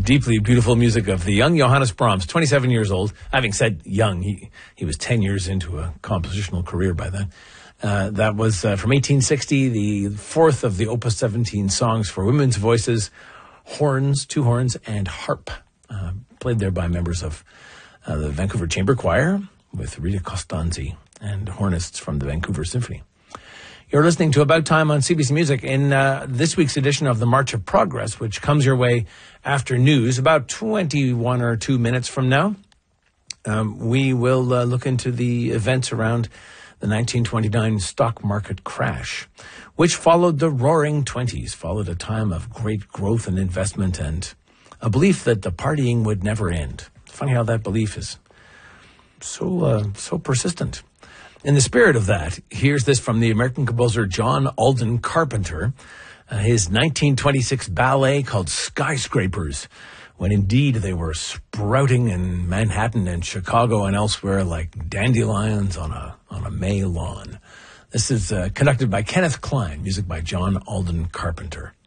deeply beautiful music of the young Johannes Brahms, 27 years old. Having said young, he was 10 years into a compositional career by then. That was from 1860, the fourth of the Opus 17 songs for women's voices, horns, two horns, and harp. Played there by members of the Vancouver Chamber Choir with Rita Costanzi and hornists from the Vancouver Symphony. You're listening to About Time on CBC Music in this week's edition of the March of Progress, which comes your way after news about 21 or 2 minutes from now. We will look into the events around the 1929 stock market crash, which followed the Roaring Twenties, followed a time of great growth and investment and a belief that the partying would never end. Funny how that belief is so persistent. In the spirit of that, here's this from the American composer John Alden Carpenter, his 1926 ballet called Skyscrapers, when indeed they were sprouting in Manhattan and Chicago and elsewhere like dandelions on a May lawn. This is conducted by Kenneth Klein, music by John Alden Carpenter.